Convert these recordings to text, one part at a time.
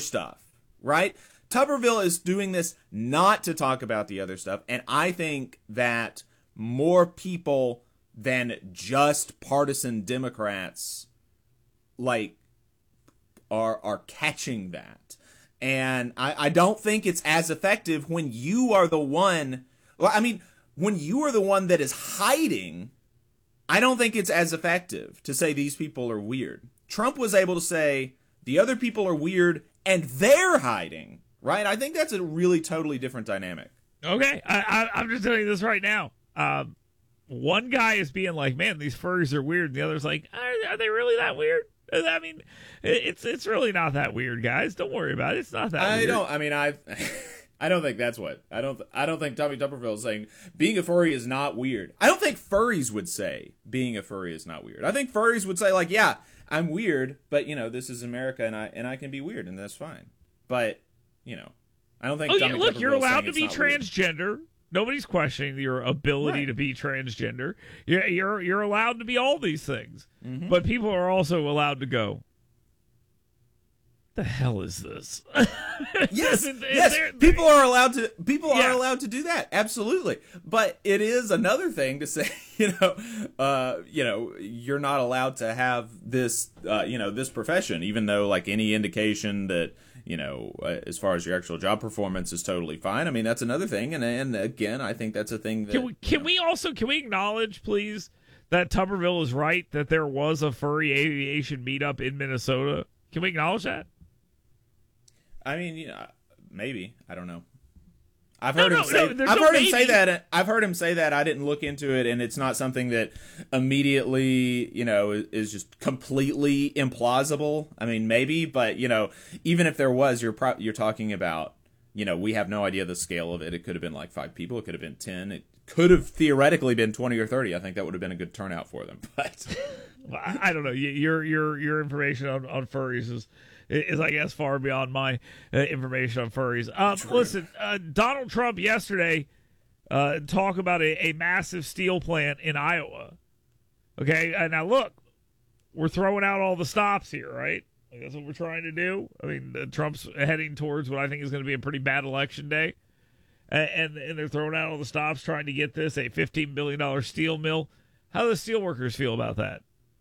stuff, right? Tuberville is doing this not to talk about the other stuff, and I think that more people than just partisan Democrats like are catching that. And I don't think it's as effective when you are the one. Well, I mean, when you are the one that is hiding, I don't think it's as effective to say these people are weird. Trump was able to say the other people are weird and they're hiding, right? I think that's a really totally different dynamic. Okay, I'm just telling you this right now. One guy is being like, man, these furries are weird. And the other's like, are they really that weird? I mean, it's really not that weird, guys. Don't worry about it. It's not that weird. I don't think that's what. I don't think Tommy Tuberville is saying being a furry is not weird. I don't think furries would say being a furry is not weird. I think furries would say, like, yeah, I'm weird, but, you know, this is America and I can be weird and that's fine. But, you know, I don't think look, you're allowed to be transgender. Weird. Nobody's questioning your ability to be transgender. You're allowed to be all these things. Mm-hmm. But people are also allowed to go, the hell is this? Yes. People are allowed to do that. Absolutely. But it is another thing to say, you're not allowed to have this, this profession, even though, like, any indication that, as far as your actual job performance is totally fine. I mean, that's another thing. And again, I think that's a thing that... Can we acknowledge, please, that Tuberville is right, that there was a furry aviation meetup in Minnesota? Can we acknowledge that? I mean, maybe. I don't know. I've heard him say that. I've heard him say that. I didn't look into it, and it's not something that immediately, is just completely implausible. I mean, maybe, but even if there was, you're talking about, we have no idea the scale of it. It could have been like 5 people. It could have been 10. It could have theoretically been 20 or 30. I think that would have been a good turnout for them. But I don't know. Your information on furries is I guess far beyond my information on furries. Listen, Donald Trump yesterday talk about a massive steel plant in Iowa. Okay, now look, we're throwing out all the stops here, right? Like, that's what we're trying to do. I mean, Trump's heading towards what I think is going to be a pretty bad election day, and they're throwing out all the stops trying to get this a $15 billion steel mill. How do the steel workers feel about that?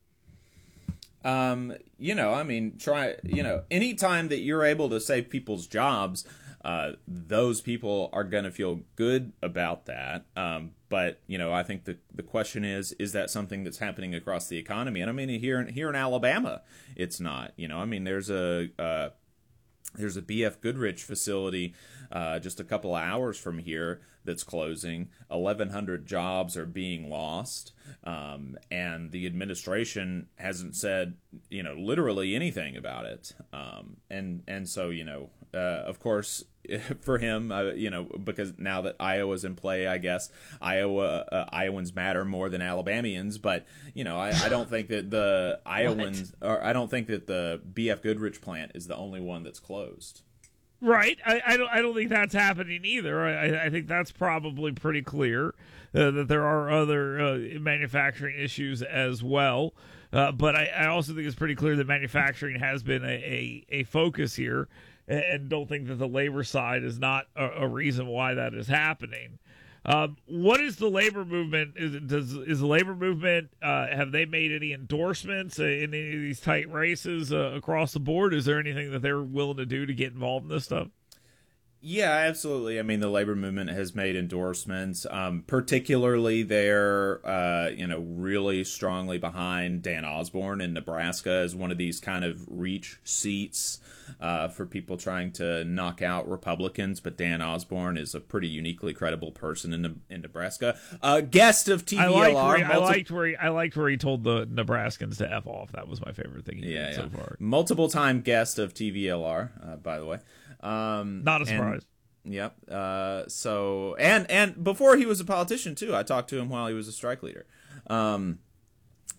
Anytime that you're able to save people's jobs, those people are going to feel good about that. But I think the question is that something that's happening across the economy? And I mean, here in Alabama, it's not. There's a B.F. Goodrich facility just a couple of hours from here that's closing. 1,100 jobs are being lost, and the administration hasn't said literally anything about it. And so of course for him, because now that Iowa's in play, I guess Iowans matter more than Alabamians. But I don't think that the Iowans, or I don't think that the B.F. Goodrich plant is the only one that's closed. Right. I don't think that's happening either. I think that's probably pretty clear that there are other manufacturing issues as well. But I also think it's pretty clear that manufacturing has been a focus here, and don't think that the labor side is not a reason why that is happening. What is the labor movement? Is the labor movement, have they made any endorsements in any of these tight races across the board? Is there anything that they're willing to do to get involved in this stuff? Yeah, absolutely. I mean, the labor movement has made endorsements. Particularly, they're really strongly behind Dan Osborne in Nebraska as one of these kind of reach seats for people trying to knock out Republicans. But Dan Osborne is a pretty uniquely credible person in Nebraska. Guest of TVLR. I liked where he told the Nebraskans to F off. That was my favorite thing he did so far. Multiple time guest of TVLR, by the way. Not a surprise. Yep. So and before he was a politician too, I talked to him while he was a strike leader.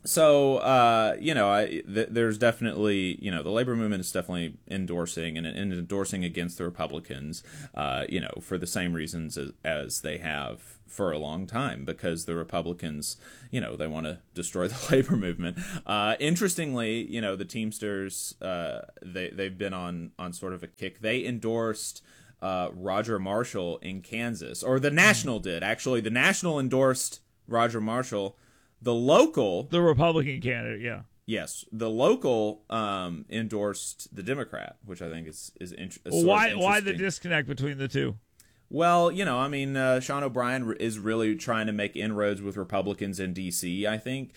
So, there's definitely, the labor movement is definitely endorsing and endorsing against the Republicans, for the same reasons as they have for a long time, because the Republicans, they want to destroy the labor movement. Interestingly, the Teamsters, they've been on sort of a kick. They endorsed Roger Marshall in Kansas, or the National did. Actually, the National endorsed Roger Marshall. The Republican candidate, yeah. Yes, the local endorsed the Democrat, which I think is interesting. Why the disconnect between the two? Well, Sean O'Brien is really trying to make inroads with Republicans in D.C., I think,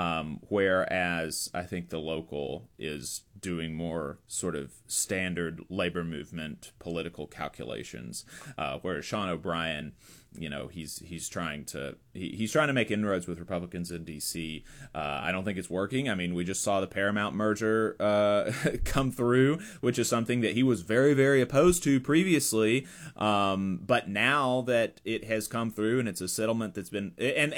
whereas I think the local is doing more sort of standard labor movement political calculations, whereas Sean O'Brien, he's trying to make inroads with Republicans in D.C. I don't think it's working. I mean, we just saw the Paramount merger come through, which is something that he was very, very opposed to previously. But now that it has come through and it's a settlement that's been,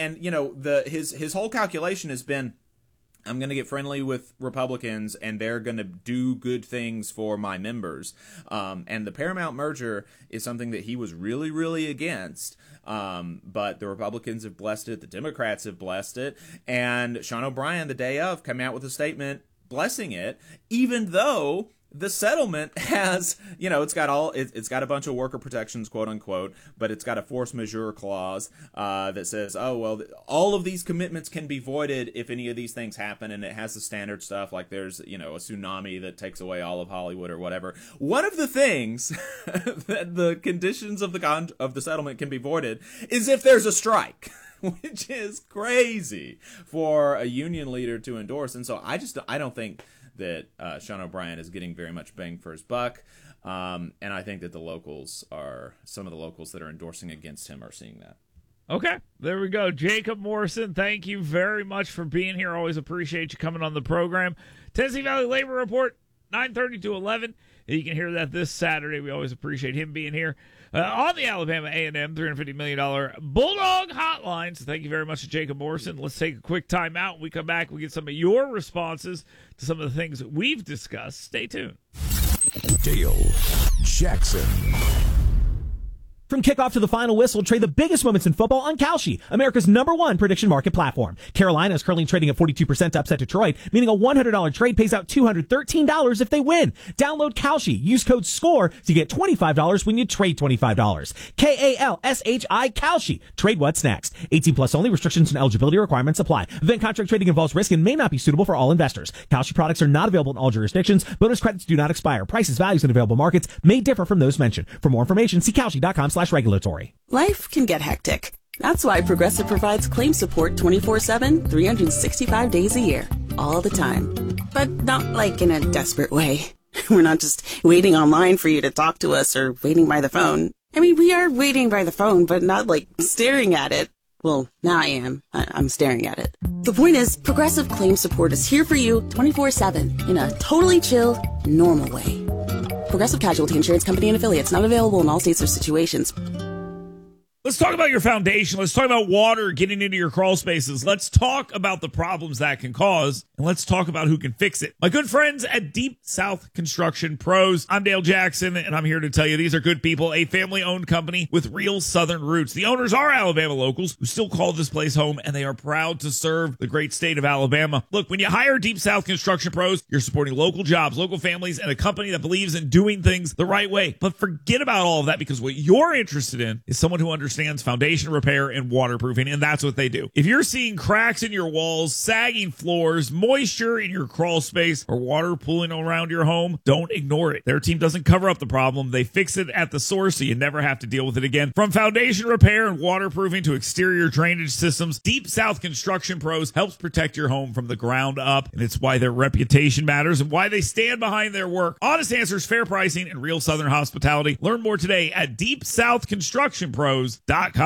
his whole calculation has been, I'm going to get friendly with Republicans, and they're going to do good things for my members. And the Paramount merger is something that he was really, really against. But the Republicans have blessed it. The Democrats have blessed it. And Sean O'Brien, the day of, came out with a statement blessing it, even though the settlement has, it's got a bunch of worker protections, quote unquote, but it's got a force majeure clause that says, all of these commitments can be voided if any of these things happen, and it has the standard stuff like there's, a tsunami that takes away all of Hollywood or whatever. One of the things that the conditions of the settlement can be voided is if there's a strike. Which is crazy for a union leader to endorse, and so I don't think that Sean O'Brien is getting very much bang for his buck, and I think that some of the locals that are endorsing against him are seeing that. Okay, there we go. Jacob Morrison, thank you very much for being here. Always appreciate you coming on the program. Tennessee Valley Labor Report, 9:30 to 11. You can hear that this Saturday. We always appreciate him being here on the Alabama A&M $350 million Bulldog Hotline. So thank you very much to Jacob Morrison. Let's take a quick time out. When we come back, we get some of your responses to some of the things that we've discussed. Stay tuned. Dale Jackson. From kickoff to the final whistle, trade the biggest moments in football on Kalshi, America's #1 prediction market platform. Carolina is currently trading at 42% to upset Detroit, meaning a $100 trade pays out $213 if they win. Download Kalshi. Use code SCORE to get $25 when you trade $25. Kalshi, Kalshi. Trade what's next. 18 plus only. Restrictions and eligibility requirements apply. Event contract trading involves risk and may not be suitable for all investors. Kalshi products are not available in all jurisdictions. Bonus credits do not expire. Prices, values, and available markets may differ from those mentioned. For more information, see Kalshi.com/regulatory. Life can get hectic. That's why Progressive provides claim support 24/7, 365 days a year, all the time. But not like in a desperate way. We're not just waiting online for you to talk to us or waiting by the phone. I mean, we are waiting by the phone, but not like staring at it. Well, now I am. I'm staring at it. The point is, Progressive claim support is here for you 24/7 in a totally chill, normal way. Progressive Casualty Insurance Company and Affiliates, not available in all states or situations. Let's talk about your foundation. Let's talk about water getting into your crawl spaces. Let's talk about the problems that can cause, and let's talk about who can fix it. My good friends at Deep South Construction Pros. I'm Dale Jackson, and I'm here to tell you these are good people, a family-owned company with real Southern roots. The owners are Alabama locals who still call this place home, and they are proud to serve the great state of Alabama. Look, when you hire Deep South Construction Pros, you're supporting local jobs, local families, and a company that believes in doing things the right way. But forget about all of that, because what you're interested in is someone who understands foundation repair and waterproofing, and that's what they do. If you're seeing cracks in your walls, sagging floors, moisture in your crawl space, or water pooling around your home, don't ignore it. Their team doesn't cover up the problem. They fix it at the source so you never have to deal with it again. From foundation repair and waterproofing to exterior drainage systems, Deep South Construction Pros helps protect your home from the ground up, and it's why their reputation matters and why they stand behind their work. Honest answers, fair pricing, and real Southern hospitality. Learn more today at DeepSouthConstructionPros.com.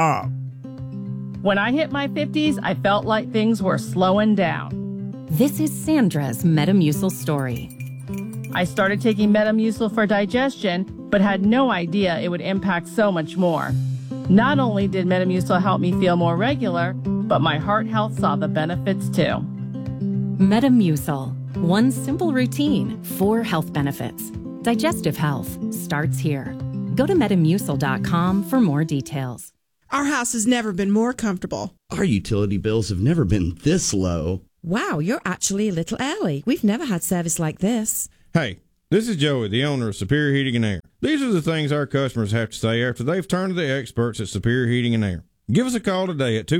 When I hit my 50s, I felt like things were slowing down. This is Sandra's Metamucil story. I started taking Metamucil for digestion, but had no idea it would impact so much more. Not only did Metamucil help me feel more regular, but my heart health saw the benefits too. Metamucil. One simple routine, 4 health benefits. Digestive health starts here. Go to metamucil.com for more details. Our house has never been more comfortable. Our utility bills have never been this low. Wow, you're actually a little early. We've never had service like this. Hey, this is Joey, the owner of Superior Heating and Air. These are the things our customers have to say after they've turned to the experts at Superior Heating and Air. Give us a call today at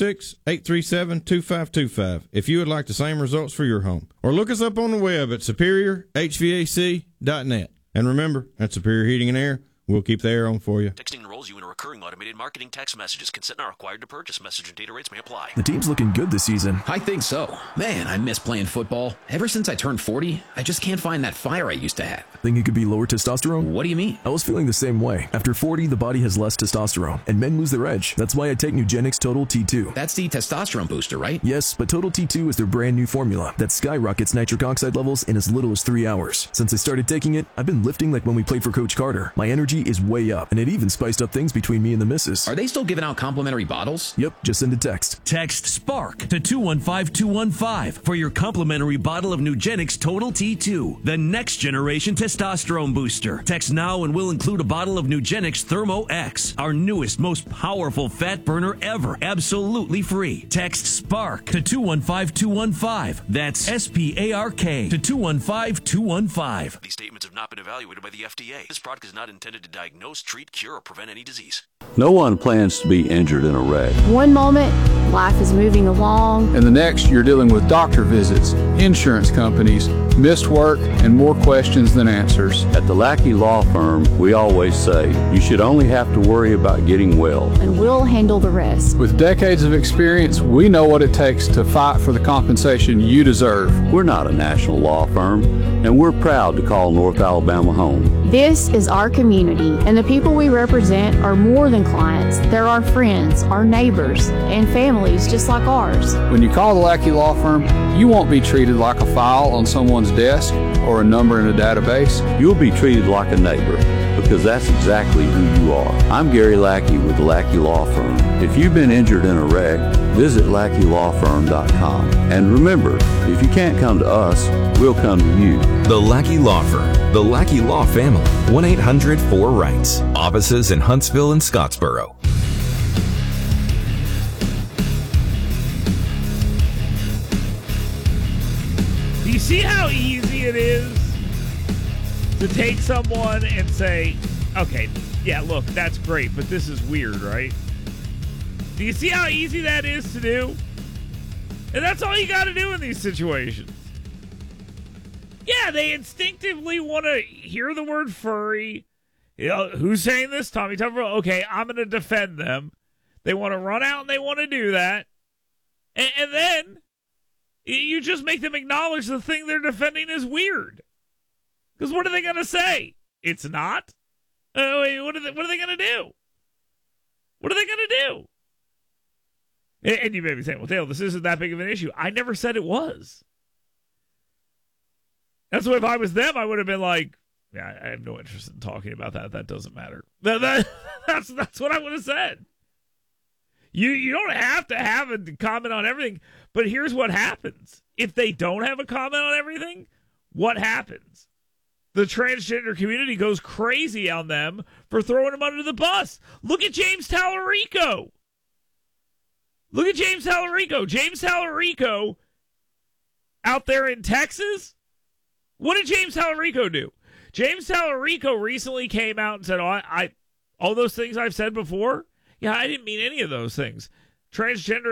256-837-2525 if you would like the same results for your home. Or look us up on the web at superiorhvac.net. And remember, at Superior Heating and Air, we'll keep the air on for you. Texting enrolls you in a recurring automated marketing text messages. Consent not required to purchase. Message and data rates may apply. The team's looking good this season. I think so. Man, I miss playing football. Ever since I turned 40, I just can't find that fire I used to have. Think it could be lower testosterone? What do you mean? I was feeling the same way. After 40, the body has less testosterone, and men lose their edge. That's why I take Nugenix Total T2. That's the testosterone booster, right? Yes, but Total T2 is their brand new formula that skyrockets nitric oxide levels in as little as 3 hours. Since I started taking it, I've been lifting like when we played for Coach Carter. My energy is way up, and it even spiced up things between me and the missus. Are they still giving out complimentary bottles? Yep, just send a text. Text SPARK to 215215 for your complimentary bottle of Nugenix Total T2, the next generation testosterone booster. Text now and we'll include a bottle of Nugenix Thermo X, our newest, most powerful fat burner ever, absolutely free. Text SPARK to 215215. That's SPARK to 215215. These statements have not been evaluated by the FDA. This product is not intended to diagnose, treat, cure, or prevent any disease. No one plans to be injured in a wreck. One moment, life is moving along. And the next, you're dealing with doctor visits, insurance companies, missed work, and more questions than answers. At the Lackey Law Firm, we always say, you should only have to worry about getting well. And we'll handle the rest. With decades of experience, we know what it takes to fight for the compensation you deserve. We're not a national law firm, and we're proud to call North Alabama home. This is our community, and the people we represent are more than clients. They're our friends, our neighbors, and families just like ours. When you call the Lackey Law Firm, you won't be treated like a file on someone's desk or a number in a database. You'll be treated like a neighbor, because that's exactly who you are. I'm Gary Lackey with the Lackey Law Firm. If you've been injured in a wreck, visit LackeyLawFirm.com. And remember, if you can't come to us, we'll come to you. The Lackey Law Firm. The Lackey Law Family. 1-800-4-RIGHTS. Offices in Huntsville and Scottsboro. Do you see how easy it is to take someone and say, okay, yeah, look, that's great, but this is weird, right? Do you see how easy that is to do? And that's all you got to do in these situations. Yeah, they instinctively want to hear the word furry. You know, who's saying this? Tommy Tuberville. Okay, I'm going to defend them. They want to run out and they want to do that. And then you just make them acknowledge the thing they're defending is weird. Because what are they going to say? It's not? Wait, what are they going to do? What are they going to do? And you may be saying, well, Dale, this isn't that big of an issue. I never said it was. That's why if I was them, I would have been like, yeah, I have no interest in talking about that. That doesn't matter. That's what I would have said. You don't have to have a comment on everything, but here's what happens. If they don't have a comment on everything, what happens? The transgender community goes crazy on them for throwing them under the bus. Look at James Tallarico. Look at James Tallarico. James Tallarico out there in Texas. What did James Tallarico do? James Tallarico recently came out and said, all those things I've said before, yeah, I didn't mean any of those things. Transgender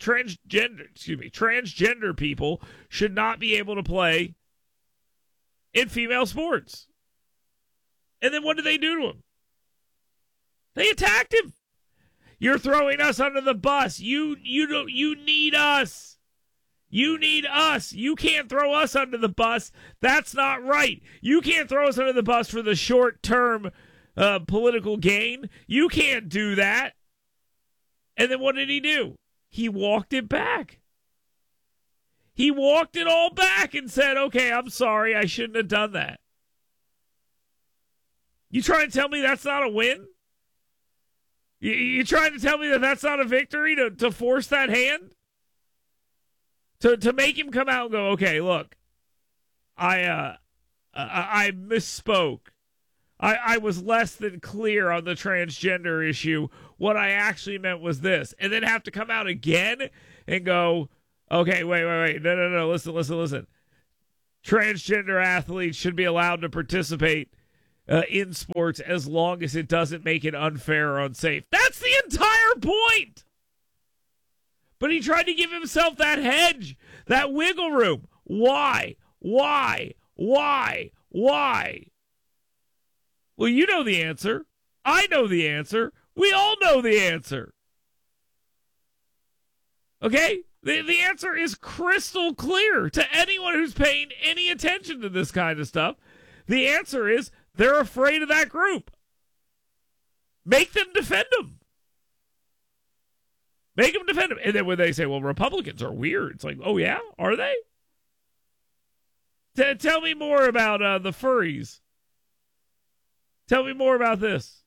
people should not be able to play in female sports. And then what did they do to him? They attacked him. You're throwing us under the bus. You need us. You need us. You can't throw us under the bus. That's not right. You can't throw us under the bus for the short-term political gain. You can't do that. And then what did he do? He walked it back. He walked it all back and said, okay, I'm sorry. I shouldn't have done that. You trying to tell me that's not a win? You trying to tell me that that's not a victory to force that hand? To make him come out and go, okay, look, I misspoke. I was less than clear on the transgender issue. What I actually meant was this. And then have to come out again and go, okay, wait. No. Listen. Transgender athletes should be allowed to participate in sports as long as it doesn't make it unfair or unsafe. That's the entire point. But he tried to give himself that hedge, that wiggle room. Why? Well, you know the answer. I know the answer. We all know the answer. Okay? The answer is crystal clear to anyone who's paying any attention to this kind of stuff. The answer is they're afraid of that group. Make them defend them. Make them defend them. And then when they say, well, Republicans are weird, it's like, oh, yeah? Are they? Tell me more about the furries. Tell me more about this.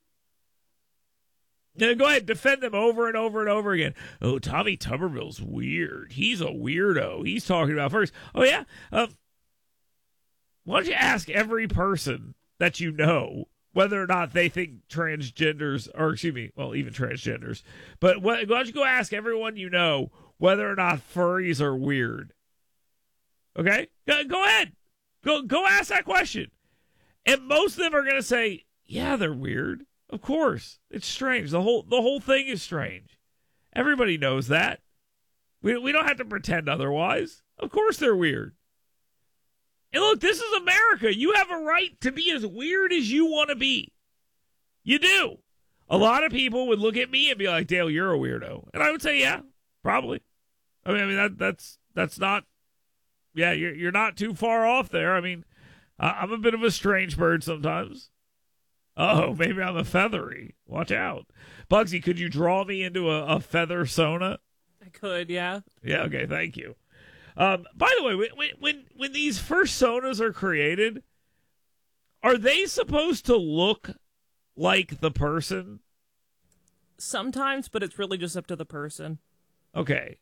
Go ahead, defend them over and over and over again. Oh, Tommy Tuberville's weird. He's a weirdo. He's talking about furries. Oh, yeah? Why don't you ask every person that you know whether or not they think transgenders, or excuse me, well, even transgenders, but why don't you go ask everyone you know whether or not furries are weird? Okay? Go ahead. Go ask that question. And most of them are going to say, yeah, they're weird. Of course. It's strange. The whole thing is strange. Everybody knows that. We don't have to pretend otherwise. Of course they're weird. And look, this is America. You have a right to be as weird as you want to be. You do. A lot of people would look at me and be like, Dale, you're a weirdo. And I would say, yeah, probably. I mean that's not, yeah, you're not too far off there. I mean, I'm a bit of a strange bird sometimes. Oh, maybe I'm a feathery. Watch out. Bugsy, could you draw me into a feather sona? I could, yeah. Yeah, okay, thank you. By the way, when these first sonas are created, are they supposed to look like the person? Sometimes, but it's really just up to the person. Okay.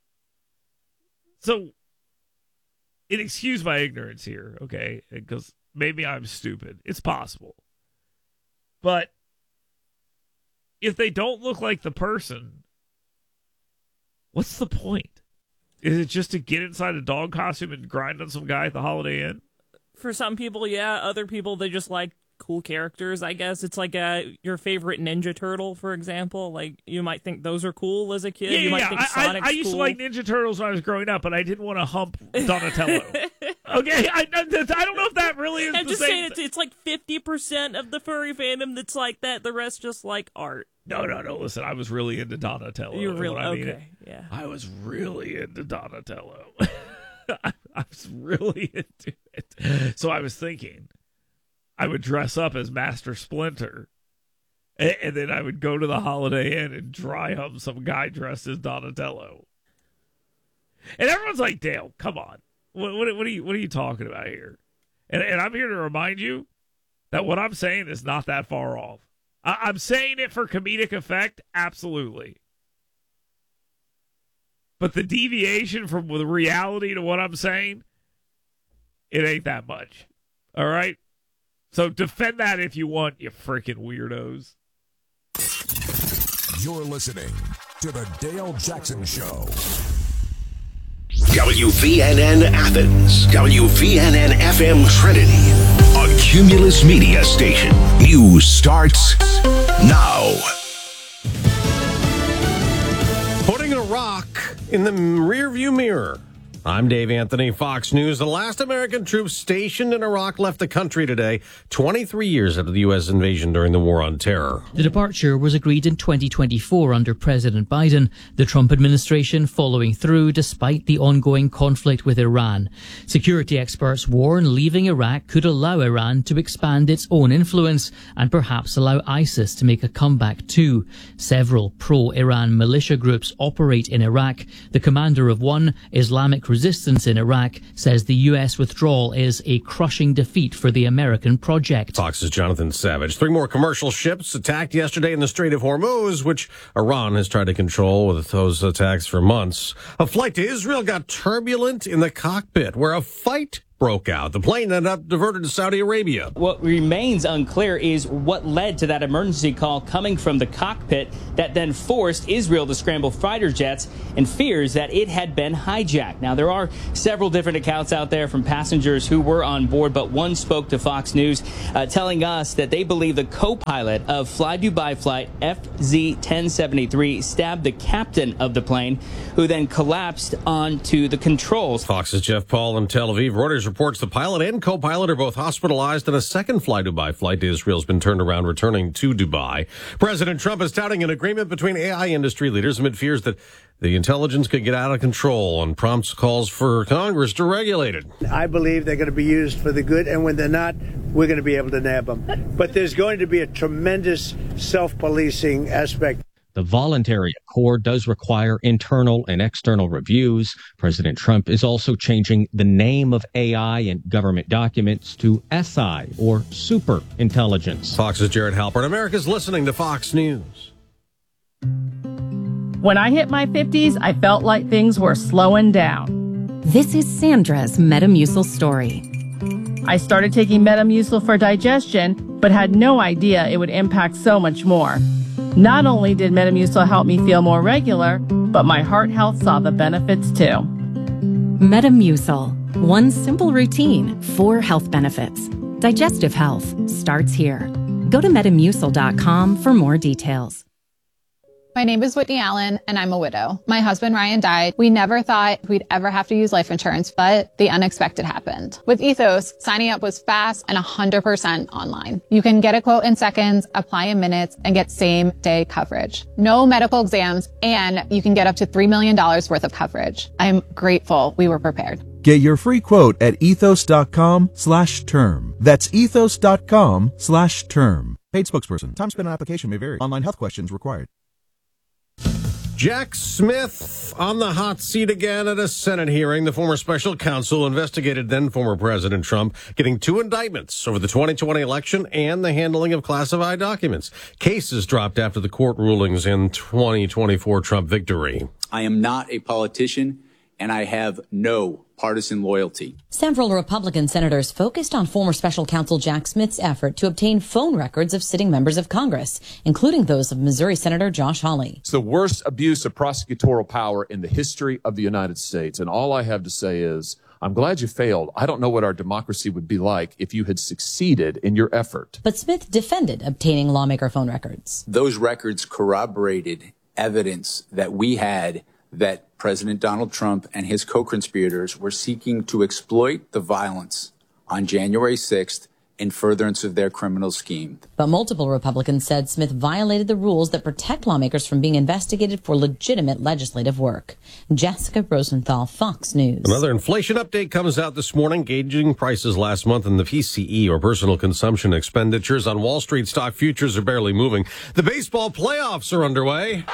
So, excuse my ignorance here, okay? Because maybe I'm stupid. It's possible. But if they don't look like the person, what's the point? Is it just to get inside a dog costume and grind on some guy at the Holiday Inn? For some people, yeah. Other people, they just like cool characters, I guess. It's like your favorite Ninja Turtle, for example. Like, you might think those are cool as a kid. Yeah, you might think Sonic's I used to like Ninja Turtles when I was growing up, but I didn't want to hump Donatello. Okay, I don't know if that really is I'm the just same. saying it's like 50% of the furry fandom that's like that. The rest just like art. No. Listen, I was really into Donatello. You're really okay. Yeah, I was really into Donatello. I was really into it. So I was thinking I would dress up as Master Splinter, and then I would go to the Holiday Inn and dry hump some guy dressed as Donatello. And everyone's like, Dale, come on. What are you talking about here? And I'm here to remind you that what I'm saying is not that far off. I'm saying it for comedic effect, absolutely. But the deviation from the reality to what I'm saying, it ain't that much. All right? So defend that if you want, you freaking weirdos. You're listening to The Dale Jackson Show. WVNN Athens, WVNN FM Trinity, a Cumulus Media station. News starts now. Putting a rock in the rearview mirror. I'm Dave Anthony, Fox News. The last American troops stationed in Iraq left the country today, 23 years after the U.S. invasion during the War on Terror. The departure was agreed in 2024 under President Biden, the Trump administration following through despite the ongoing conflict with Iran. Security experts warn leaving Iraq could allow Iran to expand its own influence and perhaps allow ISIS to make a comeback too. Several pro-Iran militia groups operate in Iraq. The commander of one, Islamic resistance in Iraq, says the U.S. withdrawal is a crushing defeat for the American project. Fox's Jonathan Savage. 3 more commercial ships attacked yesterday in the Strait of Hormuz, which Iran has tried to control with those attacks for months. A flight to Israel got turbulent in the cockpit, where a fight broke out. The plane ended up diverted to Saudi Arabia. What remains unclear is what led to that emergency call coming from the cockpit that then forced Israel to scramble fighter jets and fears that it had been hijacked. Now, there are several different accounts out there from passengers who were on board, but one spoke to Fox News telling us that they believe the co-pilot of Fly Dubai flight FZ-1073 stabbed the captain of the plane, who then collapsed onto the controls. Fox's Jeff Paul in Tel Aviv. Reuters reports the pilot and co-pilot are both hospitalized, and a second Fly Dubai flight to Israel has been turned around returning to Dubai. President Trump is touting an agreement between AI industry leaders amid fears that the intelligence could get out of control and prompts calls for Congress to regulate it. I believe they're going to be used for the good, and when they're not, we're going to be able to nab them. But there's going to be a tremendous self-policing aspect. The voluntary accord does require internal and external reviews. President Trump is also changing the name of AI in government documents to SI, or super intelligence. Fox's Jared Halpern. America's listening to Fox News. When I hit my 50s, I felt like things were slowing down. This is Sandra's Metamucil story. I started taking Metamucil for digestion, but had no idea it would impact so much more. Not only did Metamucil help me feel more regular, but my heart health saw the benefits too. Metamucil. One simple routine, 4 health benefits. Digestive health starts here. Go to Metamucil.com for more details. My name is Whitney Allen, and I'm a widow. My husband, Ryan, died. We never thought we'd ever have to use life insurance, but the unexpected happened. With Ethos, signing up was fast and 100% online. You can get a quote in seconds, apply in minutes, and get same-day coverage. No medical exams, and you can get up to $3 million worth of coverage. I'm grateful we were prepared. Get your free quote at ethos.com/term. That's ethos.com/term. Paid spokesperson. Time spent on application may vary. Online health questions required. Jack Smith on the hot seat again at a Senate hearing. The former special counsel investigated then former President Trump, getting 2 indictments over the 2020 election and the handling of classified documents. Cases dropped after the court rulings in 2024 Trump victory. I am not a politician, and I have no partisan loyalty. Several Republican senators focused on former special counsel Jack Smith's effort to obtain phone records of sitting members of Congress, including those of Missouri Senator Josh Hawley. It's the worst abuse of prosecutorial power in the history of the United States. And all I have to say is, I'm glad you failed. I don't know what our democracy would be like if you had succeeded in your effort. But Smith defended obtaining lawmaker phone records. Those records corroborated evidence that we had that President Donald Trump and his co-conspirators were seeking to exploit the violence on January 6th in furtherance of their criminal scheme. But multiple Republicans said Smith violated the rules that protect lawmakers from being investigated for legitimate legislative work. Jessica Rosenthal, Fox News. Another inflation update comes out this morning, gauging prices last month in the PCE, or personal consumption expenditures. On Wall Street, stock futures are barely moving. The baseball playoffs are underway.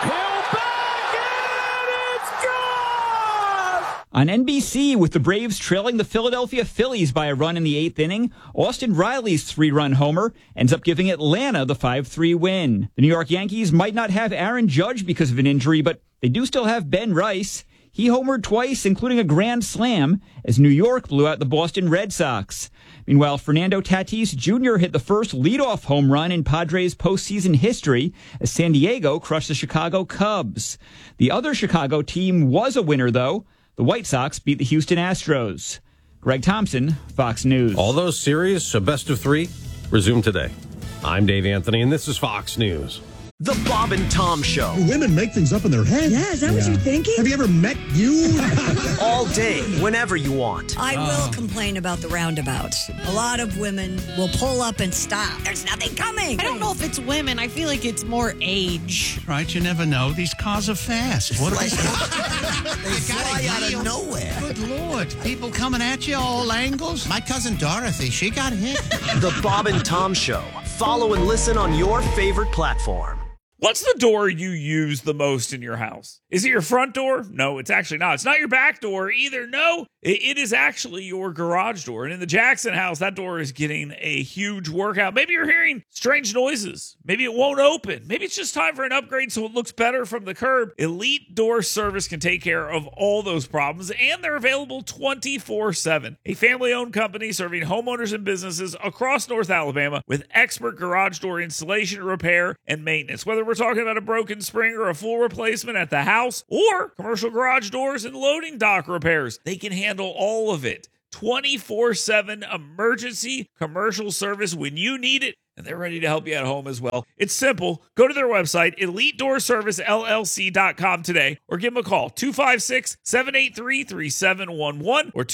On NBC, with the Braves trailing the Philadelphia Phillies by a run in the 8th inning, Austin Riley's 3-run homer ends up giving Atlanta the 5-3 win. The New York Yankees might not have Aaron Judge because of an injury, but they do still have Ben Rice. He homered twice, including a grand slam, as New York blew out the Boston Red Sox. Meanwhile, Fernando Tatis Jr. hit the first leadoff home run in Padres postseason history as San Diego crushed the Chicago Cubs. The other Chicago team was a winner, though. The White Sox beat the Houston Astros. Greg Thompson, Fox News. All those series, a best of 3, resume today. I'm Dave Anthony, and this is Fox News. The Bob and Tom Show. Women make things up in their head. Yeah, is that what you're thinking? Have you ever met you? All day, whenever you want. I will complain about the roundabouts. A lot of women will pull up and stop. There's nothing coming. I don't know if it's women. I feel like it's more age. Right, you never know. These cars are fast. What are they fly out of nowhere. Good Lord. People coming at you all angles. My cousin Dorothy, she got hit. The Bob and Tom Show. Follow and listen on your favorite platform. What's the door you use the most in your house? Is it your front door? No, it's actually not. It's not your back door either. No, it is actually your garage door. And in the Jackson house, that door is getting a huge workout. Maybe you're hearing strange noises. Maybe it won't open. Maybe it's just time for an upgrade so it looks better from the curb. Elite Door Service can take care of all those problems, and they're available 24/7. A family-owned company serving homeowners and businesses across North Alabama with expert garage door installation, repair, and maintenance. Whether we're talking about a broken spring or a full replacement at the house or commercial garage doors and loading dock repairs, they can handle all of it. 24/7 emergency commercial service when you need it, and they're ready to help you at home as well. It's simple. Go to their website, EliteDoorServiceLLC.com today, or give them a call, 256-783-3711 or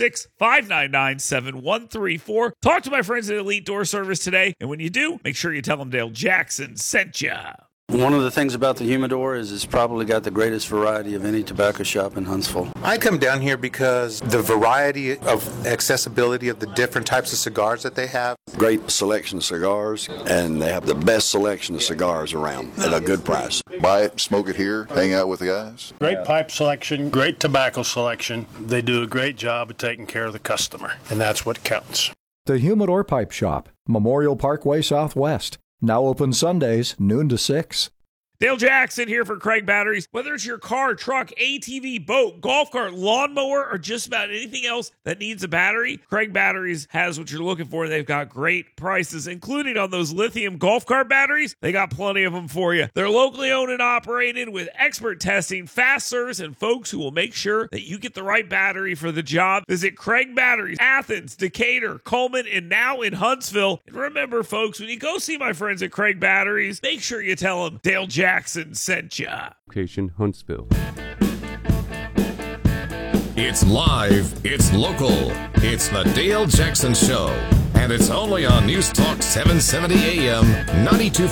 256-599-7134. Talk to my friends at Elite Door Service today, and when you do, make sure you tell them Dale Jackson sent ya. One of the things about the Humidor is it's probably got the greatest variety of any tobacco shop in Huntsville. I come down here because the variety of accessibility of the different types of cigars that they have. Great selection of cigars, and they have the best selection of cigars around at a good price. Buy it, smoke it here, hang out with the guys. Great pipe selection, great tobacco selection. They do a great job of taking care of the customer, and that's what counts. The Humidor Pipe Shop, Memorial Parkway Southwest. Now open Sundays, noon to 6. Dale Jackson here for Craig Batteries. Whether it's your car, truck, ATV, boat, golf cart, lawnmower, or just about anything else that needs a battery, Craig Batteries has what you're looking for. They've got great prices, including on those lithium golf cart batteries. They got plenty of them for you. They're locally owned and operated with expert testing, fast service, and folks who will make sure that you get the right battery for the job. Visit Craig Batteries, Athens, Decatur, Coleman, and now in Huntsville. And remember, folks, when you go see my friends at Craig Batteries, make sure you tell them Dale Jackson sent ya. Location Huntsville. It's live, it's local, it's the Dale Jackson Show, and it's only on News Talk 770 AM 92.